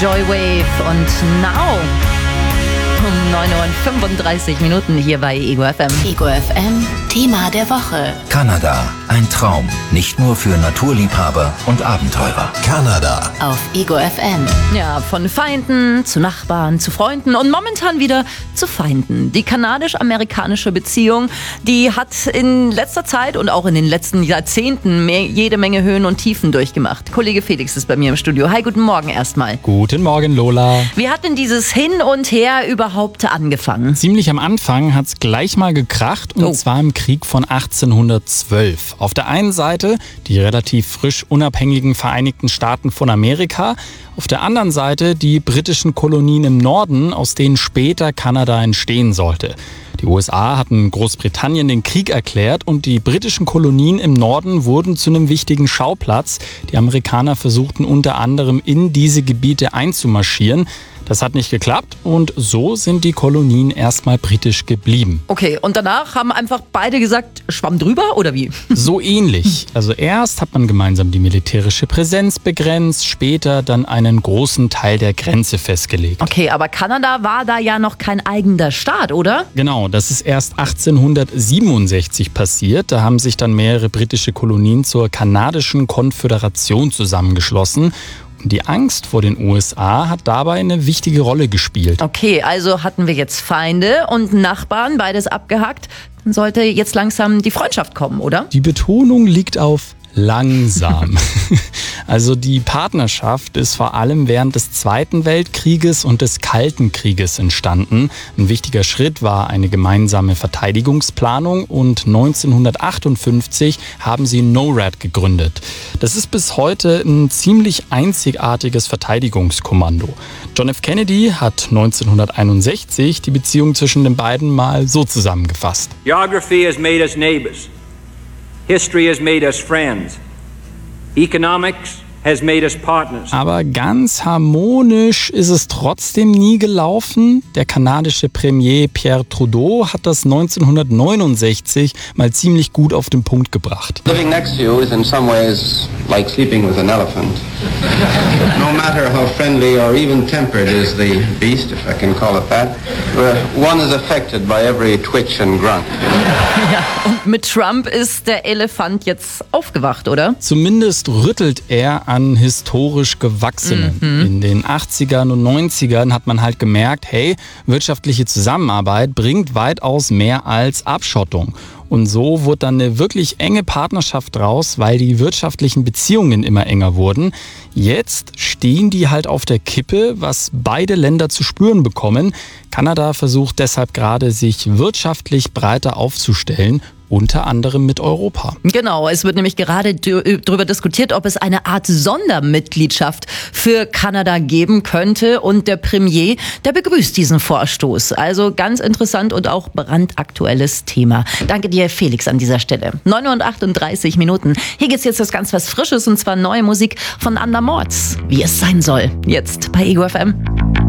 Joywave und Now um 9:35 Uhr hier bei Ego FM. Ego FM, Thema der Woche. Kanada, ein Traum. Nicht nur für Naturliebhaber und Abenteurer. Kanada. Auf Ego FM. Ja, von Feinden zu Nachbarn, zu Freunden und momentan wieder zu Feinden. Die kanadisch-amerikanische Beziehung, die hat in letzter Zeit und auch in den letzten Jahrzehnten jede Menge Höhen und Tiefen durchgemacht. Kollege Felix ist bei mir im Studio. Hi, guten Morgen erstmal. Guten Morgen, Lola. Wie hat denn dieses Hin und Her überhaupt angefangen? Ziemlich am Anfang hat es gleich mal gekracht, und zwar im Krieg von 1812. Auf der einen Seite die relativ frisch unabhängigen Vereinigten Staaten von Amerika, auf der anderen Seite die britischen Kolonien im Norden, aus denen später Kanada entstehen sollte. Die USA hatten Großbritannien den Krieg erklärt und die britischen Kolonien im Norden wurden zu einem wichtigen Schauplatz. Die Amerikaner versuchten unter anderem in diese Gebiete einzumarschieren. Das hat nicht geklappt und so sind die Kolonien erstmal britisch geblieben. Okay, und danach haben einfach beide gesagt, Schwamm drüber oder wie? So ähnlich. Also erst hat man gemeinsam die militärische Präsenz begrenzt, später dann einen großen Teil der Grenze festgelegt. Okay, aber Kanada war da ja noch kein eigener Staat, oder? Genau, das ist erst 1867 passiert. Da haben sich dann mehrere britische Kolonien zur kanadischen Konföderation zusammengeschlossen. Die Angst vor den USA hat dabei eine wichtige Rolle gespielt. Okay, also hatten wir jetzt Feinde und Nachbarn, beides abgehakt. Dann sollte jetzt langsam die Freundschaft kommen, oder? Die Betonung liegt auf langsam. Also die Partnerschaft ist vor allem während des Zweiten Weltkrieges und des Kalten Krieges entstanden. Ein wichtiger Schritt war eine gemeinsame Verteidigungsplanung und 1958 haben sie NORAD gegründet. Das ist bis heute ein ziemlich einzigartiges Verteidigungskommando. John F. Kennedy hat 1961 die Beziehung zwischen den beiden mal so zusammengefasst. Geography has made us neighbors. History has made us friends. Economics has made us partners. Aber ganz harmonisch ist es trotzdem nie gelaufen. Der kanadische Premier Pierre Trudeau hat das 1969 mal ziemlich gut auf den Punkt gebracht. Living next to you is in some ways like sleeping with an elephant. No matter how friendly or even tempered is the beast, if I can call it that, one is affected by every twitch and grunt. Ja, und mit Trump ist der Elefant jetzt aufgewacht, oder? Zumindest rüttelt er an historisch Gewachsenen. In den 80ern und 90ern hat man halt gemerkt, hey, wirtschaftliche Zusammenarbeit bringt weitaus mehr als Abschottung. Und so wurde dann eine wirklich enge Partnerschaft draus, weil die wirtschaftlichen Beziehungen immer enger wurden. Jetzt stehen die halt auf der Kippe, was beide Länder zu spüren bekommen. Kanada versucht deshalb gerade, sich wirtschaftlich breiter aufzustellen, unter anderem mit Europa. Genau, es wird nämlich gerade darüber diskutiert, ob es eine Art Sondermitgliedschaft für Kanada geben könnte. Und der Premier, der begrüßt diesen Vorstoß. Also ganz interessant und auch brandaktuelles Thema. Danke dir, Felix, an dieser Stelle. 9:38 Uhr. Hier geht's jetzt ganz was Frisches, und zwar neue Musik von Andermords. Wie es sein soll. Jetzt bei Ego FM.